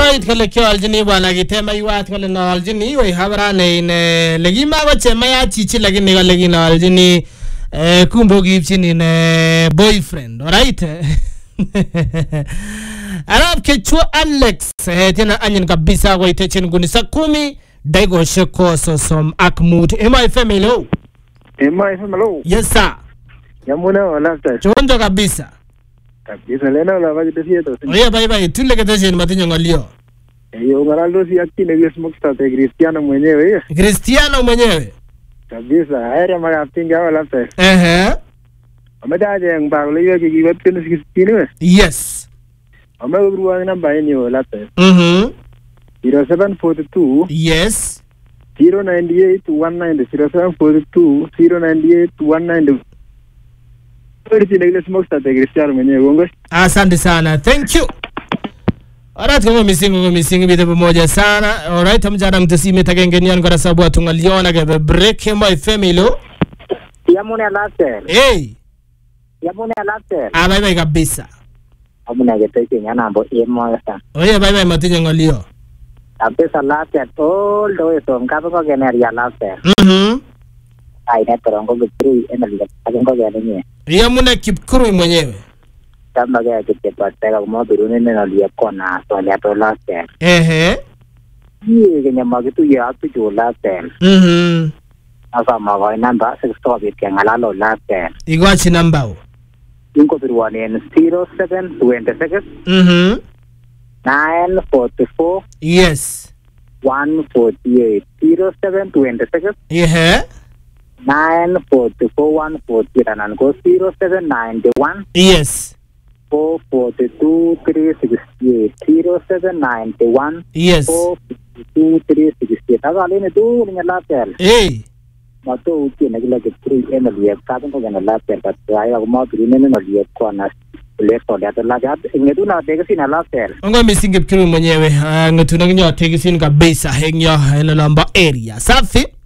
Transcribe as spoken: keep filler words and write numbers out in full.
Alright, kale kialjini bwana kitema iwat kale na aljini we habrane ine legima bache maya chichi lakini kale kina aljini eh kumbo gipchini ne boyfriend. Alright. Arab kechua Alex eh tena anyin kabisa kwa itechini kunisa kumi daigo sheko sosom akmut. M I F M hello. M I F M hello. Yes sir. Yamuna wala ta. Chondo kabisa. Kabisa lena wala baje tesieto. Oye bye bye tule ketesini matinyo ngalio. Yo Ronaldo si akini vile smokesta te Cristiano mwenyewe. Cristiano mwenyewe. Kabisa haya magapinga wala ta. Ehe. Amadaje ngbagle yo ki webpin sixteen. Yes. Amagruwa namba yeni wala ta. Mhm. zero seven four two. Yes. zero nine eight one nine zero seven four two zero nine eight one nine. Cristiano mwenyewe. Asante sana. Thank you. Alright, kama misingo kama misingo bide pamoja sana. Alright, hamjana mtasime takengenian kwa sababu atungaliona kwa break M I F M hello. Yamuna later. Hey. Yamuna later. Ah bye bye kabisa. Amuna geteke nyana ambo emo sa. Oye bye bye matinyo ngalio. Kabisa later all the way from Kapo Generia later. Mhm. Ai na torongo gitri enali agengo gani. Yamuna Kipkurui mwenyewe. Kama gaya kitepata kama biruni neno liyakona swali ato later. Ehe. Yeye kenya magitu ya atu jo later. Mhm. Asa mawa namba six four bit kaya ngalalo later. Igwachi nambao. Inko birwani en zero seven two six. Mhm. nine four four. Yes. one forty-eight. zero seven two six. Ehe. nine four four one forty and go zero seven nine one. Yes. four four two three six eight zero seven nine one. Yes. four two three six eight. That's all in the two in the last cell. Hey. Mato uti na kila kitri ena liya katon ko gana last cell. But I have more green ena liya ko na left for that. La jad ingetu na tega sin last cell. Ongo misingo Kipkurui mwenyewe. Ngetu na nyo tegi sin kabisa hengyo ena lamba area. Safi.